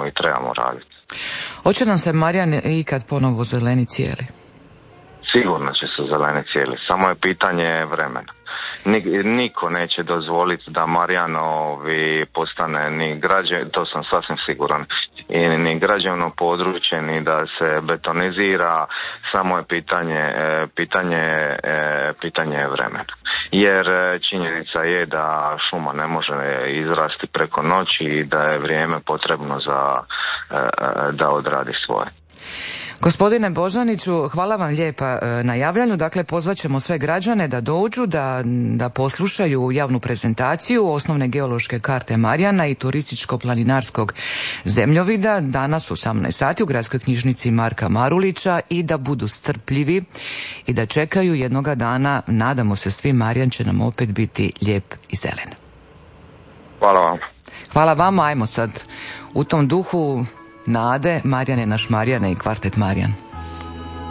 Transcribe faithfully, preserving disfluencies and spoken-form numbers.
i trebamo raditi. Hoće nam se Marijan ikad ponovo zeleni cijeli? Sigurno će se zeleni cijeli, samo je pitanje vremena. Niko neće dozvoliti da Marjanovi postane ni građe, to sam sasvim siguran, i ni građevno područje, ni da se betonizira, samo je pitanje, pitanje, pitanje vremena. Jer činjenica je da šuma ne može izrasti preko noći i da je vrijeme potrebno za, da odradi svoje. Gospodine Božaniću, hvala vam lijepa na javljanju. Dakle, pozvat ćemo sve građane da dođu, da, da poslušaju javnu prezentaciju osnovne geološke karte Marjana i turističko-planinarskog zemljovida danas u osamnaest sati u Gradskoj knjižnici Marka Marulića i da budu strpljivi i da čekaju jednoga dana, nadamo se svi, Marjan će nam opet biti lijep i zelen. Hvala vam. Hvala vama, ajmo sad u tom duhu nade, Marjane naš Marjane i kvartet Marjan.